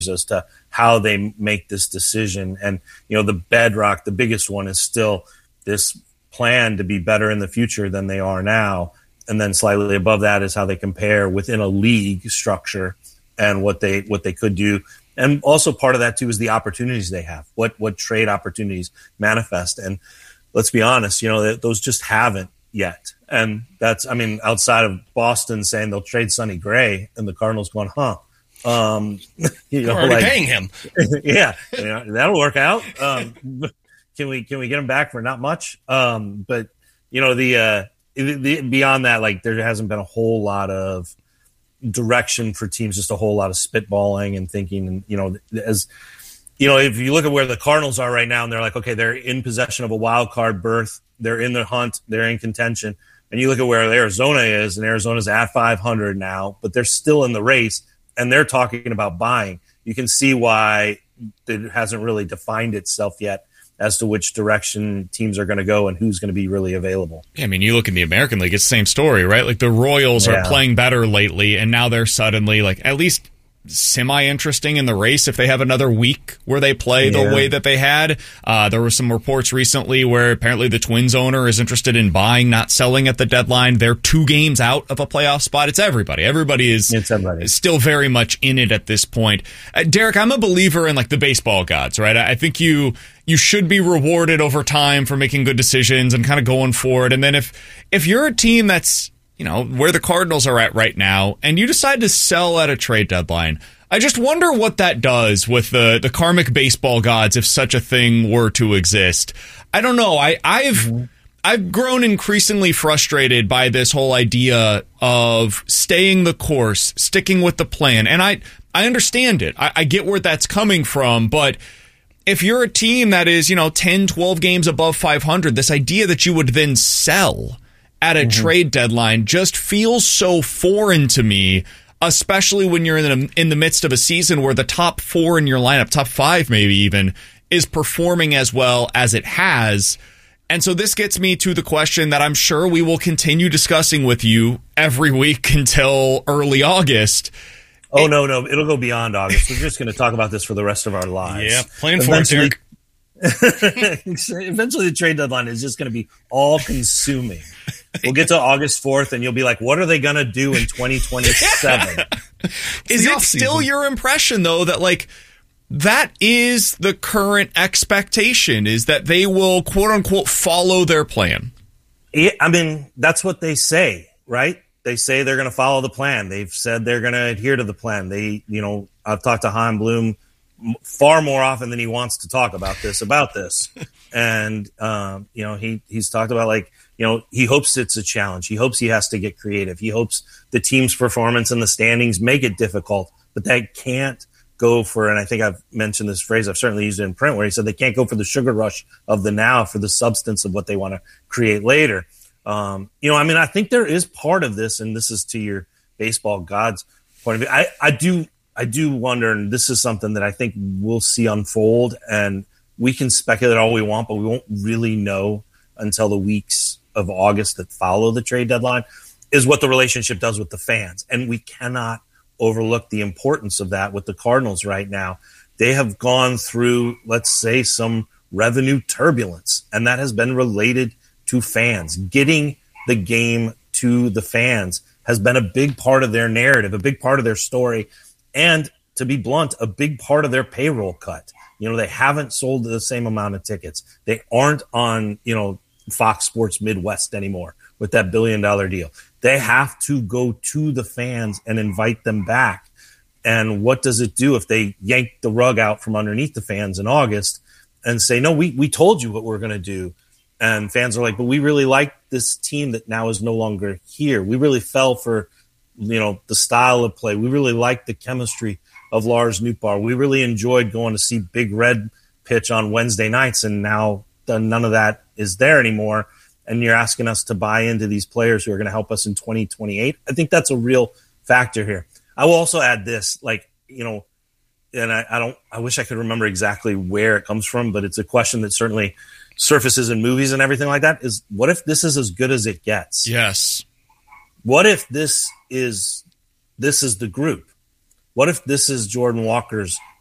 as to how they make this decision. And, the bedrock, the biggest one is still this plan to be better in the future than they are now. And then slightly above that is how they compare within a league structure and what they could do. And also part of that too is the opportunities they have, what trade opportunities manifest. And let's be honest, those just haven't yet. And that's, outside of Boston saying they'll trade Sonny Gray and the Cardinals going, We're already paying him. Yeah, that'll work out. Can we get him back for not much? But the beyond that, like there hasn't been a whole lot of direction for teams, just a whole lot of spitballing and thinking. And if you look at where the Cardinals are right now, and they're like, okay, they're in possession of a wild card berth, they're in the hunt, they're in contention. And you look at where Arizona is, and Arizona's at 500 now, but they're still in the race, and they're talking about buying. You can see why it hasn't really defined itself yet as to which direction teams are going to go and who's going to be really available. Yeah, you look in the American League, it's the same story, right? Like the Royals are playing better lately, and now they're suddenly like at least semi-interesting in the race if they have another week where they play the way that they had. There were some reports recently where apparently the Twins owner is interested in buying, not selling at the deadline. They're 2 games out of a playoff spot. It's everybody. Everybody is still very much in it at this point. Derek, I'm a believer in like the baseball gods, right? I think you should be rewarded over time for making good decisions and kind of going for it. And then if you're a team that's where the Cardinals are at right now, and you decide to sell at a trade deadline, I just wonder what that does with the karmic baseball gods if such a thing were to exist. I don't know. I've grown increasingly frustrated by this whole idea of staying the course, sticking with the plan. And I understand it. I get where that's coming from, but if you're a team that is, 10, 12 games above 500, this idea that you would then sell at a trade deadline just feels so foreign to me, especially when you're in the midst of a season where the top 4 in your lineup, top 5 maybe even, is performing as well as it has. And so this gets me to the question that I'm sure we will continue discussing with you every week until early August. Oh, no, it'll go beyond August. We're just going to talk about this for the rest of our lives. Yeah, playing for it, Derek. Eventually the trade deadline is just going to be all-consuming. We'll get to August 4th, and you'll be like, what are they going to do in 2027? Is it still your impression, though, that, like, that is the current expectation, is that they will, quote-unquote, follow their plan? Yeah, that's what they say, right? They say they're going to follow the plan. They've said they're going to adhere to the plan. I've talked to Chaim Bloom far more often than he wants to talk about this. And, he's talked about he hopes it's a challenge. He hopes he has to get creative. He hopes the team's performance and the standings make it difficult, but they can't go for, and I think I've mentioned this phrase, I've certainly used it in print, where he said they can't go for the sugar rush of the now for the substance of what they want to create later. I think there is part of this, and this is to your baseball gods point of view. I do wonder, and this is something that I think we'll see unfold, and we can speculate all we want, but we won't really know until the weeks of August that follow the trade deadline, is what the relationship does with the fans. And we cannot overlook the importance of that with the Cardinals right now. They have gone through, let's say, some revenue turbulence, and that has been related to fans. Getting the game to the fans has been a big part of their narrative, a big part of their story, and to be blunt, a big part of their payroll cut. They haven't sold the same amount of tickets. They aren't on, Fox Sports Midwest anymore with that $1 billion deal. They have to go to the fans and invite them back. And what does it do if they yank the rug out from underneath the fans in August and say, no, we told you what we're going to do. And fans are like, but we really like this team that now is no longer here. We really fell for, the style of play. We really like the chemistry of Lars Nootbaar. We really enjoyed going to see Big Red pitch on Wednesday nights, and now none of that is there anymore. And you're asking us to buy into these players who are going to help us in 2028. I think that's a real factor here. I will also add this, and I wish I could remember exactly where it comes from, but it's a question that certainly surfaces in movies and everything like that, is what if this is as good as it gets? Yes. What if this is the group? What if this is Jordan Walker's